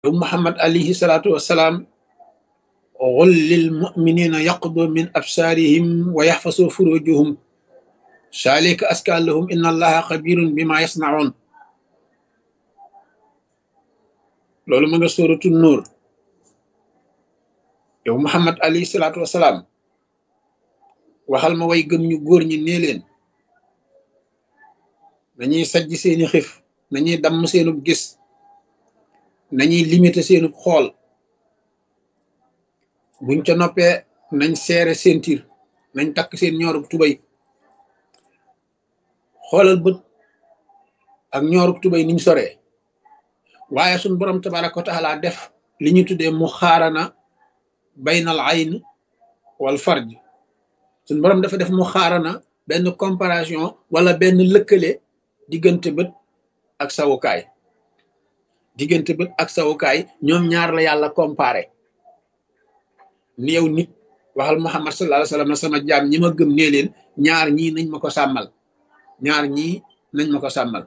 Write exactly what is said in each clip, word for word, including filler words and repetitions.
yow Muhammad alayhi salaatu wassalaam qul lil muminina yaqdu min absaarihim wa yaxfasu furujuhum zaalika azkaa lahum inna allaha xabirun bima yasnaun. loolu ma nga sóoratu nuur. yow Muhammad alayhi salaatu wassalaam waxal ma way gëm ñu góor ñi nee leen nañuy sajj seeni xif, nañuy damm seenub gis, nañuy limité seenub xool, buñ ca noppee nañ seere seen tiir, nañ takk seen ñoorub tubay. xoolal bët ak ñoorub tubay niñ soree, waaye suñ borom tabaraka wa taala def li ñu tuddee mu xaarana baynal ayn wal farj. suñ borom dafa def mu xaarana benn comparaison wala benn lëkkale diggante bët ak sawukaay diggante bët ak sawukaay ñoom ñaar la yàlla comparé ni yow nit waxal Muhammad sallallahu alayhi wa sallam sama jaam ñi ma gëm nee leen ñaar ñii nañ ma ko sàmmal ñaar ñii nañ ma ko sàmmal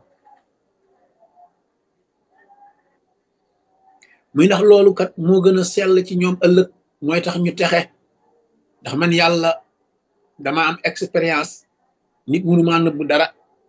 muy ndax loolu kat moo gën a sell ci ñoom ëllëg, mooy tax ñu texe. ndax man yàlla dama am expérience, nit mënu maa nëbbu dara.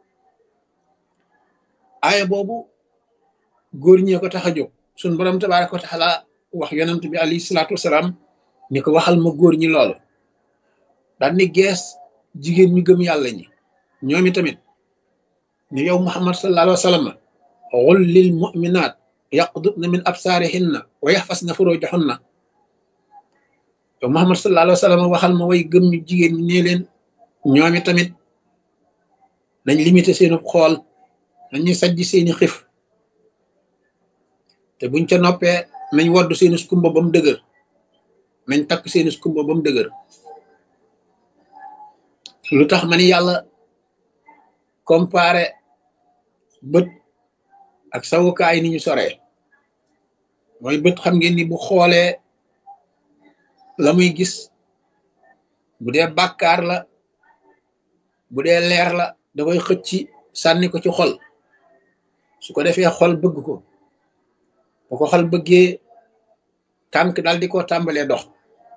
aaya boobu góor ñee ko tax a jóg. suñ borom tabaaraka wa taala wax yonent bi alayhi salaatu wasalaam ni ko waxal ma góor ñi loolu, daal ni gees jigéen ñu gëm yàlla ñi ñoomi tamit ni yow Muhammad sallallahu alayhi wa sallam qul lil mu'minaat yaqdudna min absaarihinna wa yaxfasna furujahunna. yow Muhammad sallallahu alayhi wa sallam waxal ma way gëm ñu jigéen ñi nee leen ñoomi tamit nañ limité seenu xool, nañuy sajj seeni xif, te buñ ca noppee nañ woddu seeni skumba ba mu dëgër, nañ takk seeni skumba ba mu dëgër. lu tax ma ni yàlla comparé bët ak sawukaay ni ñu soree, mooy bët xam ngeen ni bu xoolee la muy gis, bu dee bàkkaar la, bu dee leer la, da koy xëcc sànni ko ci xol. su ko defee xol bëgg ko, bu ko xol bëggee tànk daal di ko tàmbalee dox.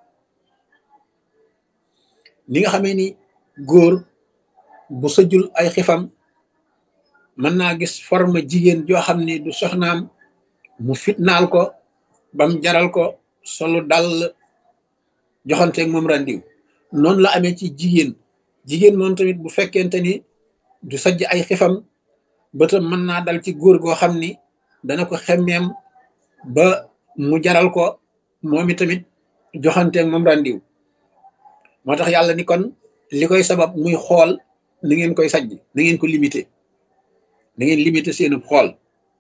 ni nga xamee ni góor bu sëjul ay xifam mën naa gis forme jigéen joo xam ni du soxnaam, mu fitnaal ko bam jaral ko solu dal joxanteeg moom randiw. noonu la amee ci jigéen jigéen moom tamit bu fekkente ni du sajj ay xifam, bëtam mën naa dal ci góor goo xam ni dana ko xemmeem ba mu jaral ko moom tamit joxanteeg moom randiw. moo tax yàlla ni kon li koy sabab muy xool na ngeen koy sajj, na ngeen ko limité, na ngeen limité seenu xool.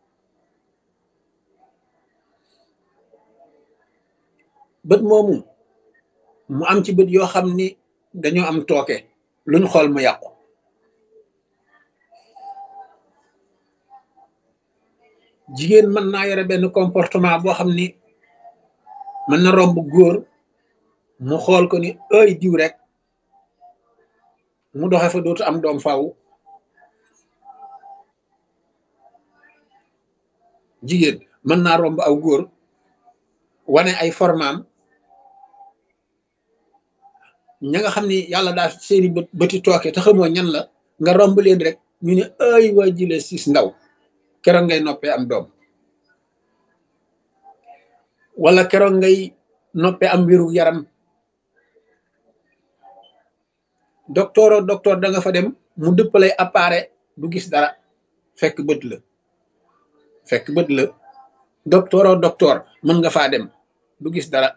bët moomu mu am ci bët yoo xam ni dañoo am tooke, luñ xool mu yàqu. jigéen mën naa yore benn comportement boo xam ni mën na romb góor mu xool ko ni ay diw rek mu doxe fa dootu am doom faaw. jigéen mën naa romb aw góor wane ay formaam, ña nga xam ni yàlla daal seeni bët bëti tooke te xamoo ñan la, nga romb leen rek ñu ne ay waa jile siis ndaw, keroog ngay noppee am doom, wala keroog ngay noppee am wéru yaram. docteur o docteur da nga fa dem mu dëppalay appareil du gis dara, fekk bët la fekk bët la docteur o docteur mën nga faa dem du gis dara.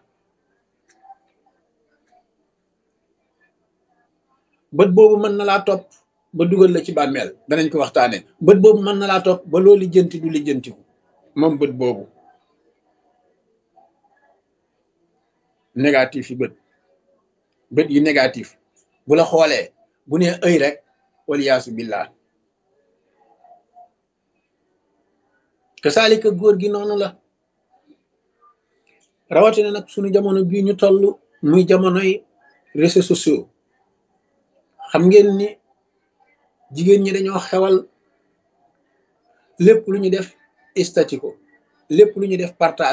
bët boobu mën na laa topp ba dugal la ci bàmmeel, danañ ko waxtaane. bët boobu mën na laa topp ba loo lijjanti du lijjantiku, moom bët boobu. négatif yi bët bët yi négatif bu la xoolee bu nee ëy rek waliyaasu billah. kasaalika góor gi noonu la. rawatina nag sunu jamono bii ñu toll muy jamonoy réseaux sociaux. xam ngeen ni jigéen ñi dañoo xewal lépp lu ñu def istati ko, lépp lu ñu def partage